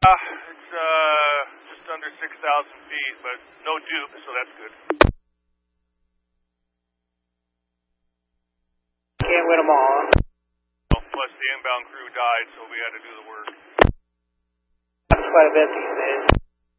It's just under 6,000 feet, but no dupe, so that's good. Can't win them all. Well, plus the inbound crew died, so we had to do the work. That's quite a bit these days.